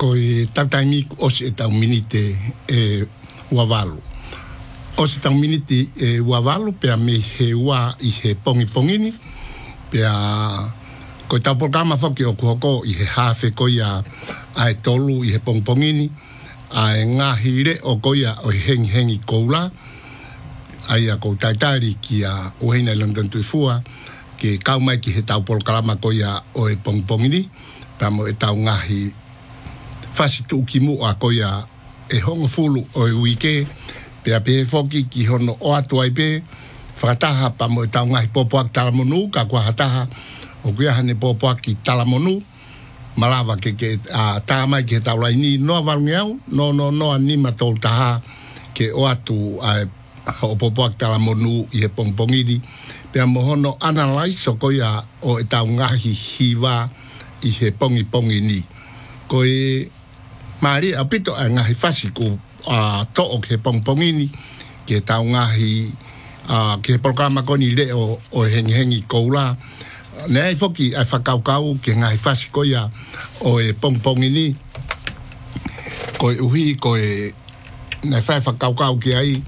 Koi tautaimi o se tau minite wavalu. O se tau minite wavalu pea me he wa I he pongi pongini pea koi tau programa whaki o kuhoko I he hafe koia ai tolu I he pongi pongini ai ngahi re o koia o hengi hengi koula ai a kou taitari ki a uheina London tuifua ke kaumai ki he tau programa koia o e pongi pongini pea mo e tau ngahi fasi tu ki mu a koia e hongo fulu o e wike pea pe foki ki hono o atu ai pe whakataha pa mo e tau ngahi popoak talamonu ka kua hataha o kuia hane popoak ki talamonu malawa ke tāmai ki he tau laini noa valungeau no anima tol taha ke o atu o popoak talamonu I he pongpongiri pea mo hono analyze o koia o e tau ngahi hiwa I he pongi pongi ni koe Mari apito a ngahi fasi ku to o ke pongpongini ke tau ngahi ke programa koni le o hengi hengi koula nei foki ai whakaukau ke ngahi fasi koia o e pongpongini koe uhi koe nei whai whakaukau ki ai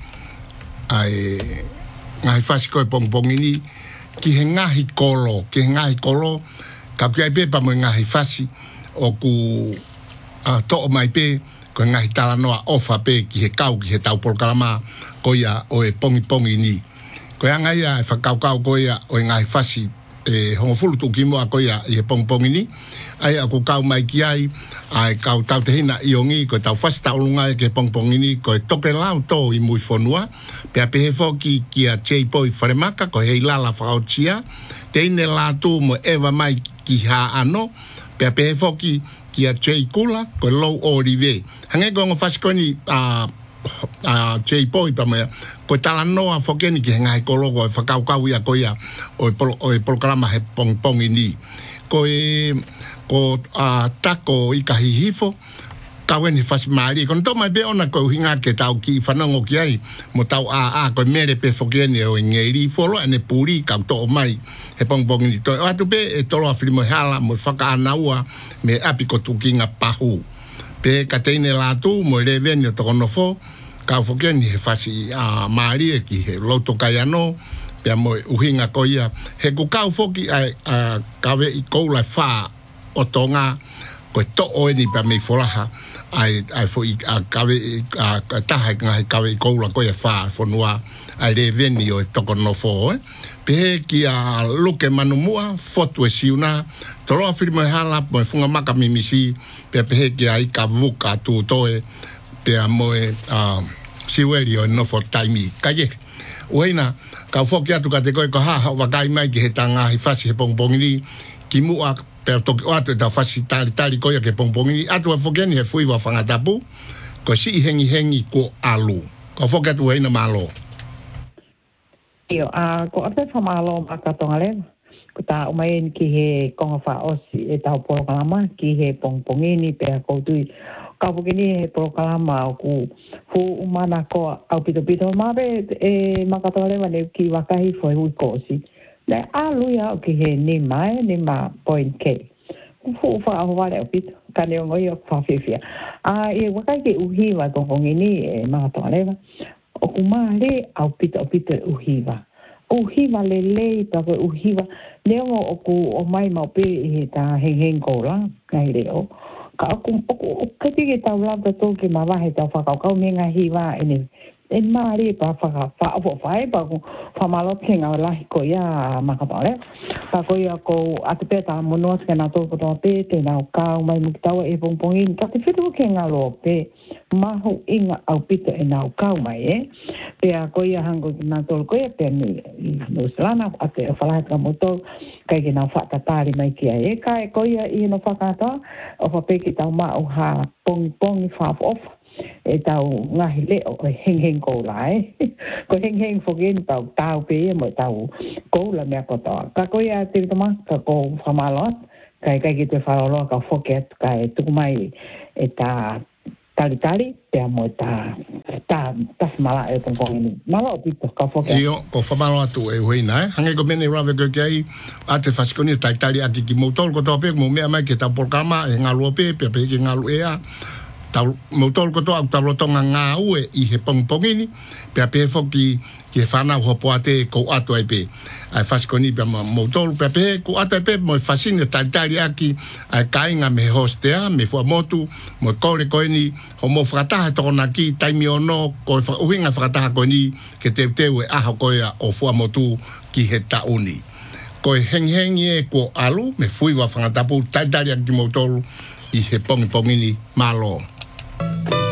ngahi fasi koe pongpongini ki he ngahi kolo ka ki ai pepa mo ngahi fasi o ku to o mai pe ko ngahi tala noa ofa pe ki he kau ki he tau polkalama koia o e pongi pongi ni ko anga ia e whakaukau koia o e ngahi fasi hongo fulu tu kimo a koia I he pongi pongi ni ai a ku kau mai ki ai ai kau tau te hina I ongi ko tau fasi tau lunga e ke pongi pongi ni ko e toke lau to I mui fonua pe a pehe foki ki a chei poi wharemaka ko hei lala whakautia teine la tu mo ewa mai ki ha ano pe a pehe foki ki a chei kula ko low olive hange ko ngo faskoni chei poi pa me ko tala noa fokeni ki ngai ko logo whakaukau ia ko ia o e programa he pong pong ini ko tako I kahihifo kaweni fasi mari kon to mai be ona ko hinga ke tau ki whanongo ki ai mo tau ko mere pe fokeni o ngeri folo ane puri ka to mai he pong pong ni to atu pe e tolo afili mo hala mo whaka anaua me api ko tukinga pahu pe kateine la tu mo le veni to kono fo ka fokeni he fasi mari ki he loto kayano pe mo uhinga ko ia he ku kau foki ai ka ve I koula fa o tonga ko to oeni pa me folaha ai fo kawe taha ngai kawe koula ko ia fa fonua ai le veni o toko no fo pe ki a luke manumua foto e siuna tolo afirma hala po funga maka mimisi pe ki ai ka vuka tu toe pe amoe siweli o no fo taimi kaje oina ka fo ki atu ka te ko ha wa kai mai ki he tanga hi fasi he pongpongi ki mua pe to o atu ta fasi tali ko ya ke pongpongi atu fo geni he fui wa fanga tapu ko si hengi ko alu ka fo ki atu oina malo ko ate whamalo makatonga le ko ta umai ki he konga wha osi e tau porokalama ki he pongpongini pe a koutui kaupukini he porokalama o ku fu umana ko au pito mabe e makatonga le wane ki wakahi fo e hui kosi le aluia o ki he nima point K fu wha aho wale au pito kane o ngoi o whawhiwhia e wakai ke uhiwa pongpongini e makatonga lewa o kumare au pito uhiwa le pa ko uhiwa leo o ku o mai mau pe he ta heng kola kai leo ka o kati ke tau la to ke ma va he ta fa ka me nga hiwa ene en mari pa fa pa ko fa malo kenga la ko ya ma ka pare pa ko ya ko atepeta monos ke na to ko pe te na ka mai mu tau e pongpongin ka te fitu kenga lo pe ma ho inga au pito e na ka mai pe a ko ya hango na to ko ya pe ni no slana ate fala ka moto kai ke na fa ta tari mai ki e kai ko ya I no fa ka ta o fa pe ki tau ma o ha pong fa off e tau ngahi le o heng ko lai ko heng fogen tau pe mo tau ko la me ko ta ka ko ya te tama ka ko famalot kai ki te farolo ka foket kai tu mai e ta tali pea mo ta mala e pong ini malo pito ka foke io ko fa malo atu e hoina hange ko mene rave ko kai ate fasikoni tali aki ki motol ko tope mo me mai ke ta porkama e ngalo pe ke ngalo ea ta motol ko to ta rotonga nga ue I he pongini pe foki ke fana ho poate ko ato ai pe ai fasikoni pe motol pe ko ato pe mo fasine tali aki ai kainga me hostea me fo motu mo kore ko ni ho mo frata to na ki taimi ono ko uhinga frata ko ni ke te e aha ko ya o fo motu ki he ta uni ko hengi ko alu me fui wa frata pu tali aki motol I he pongini malo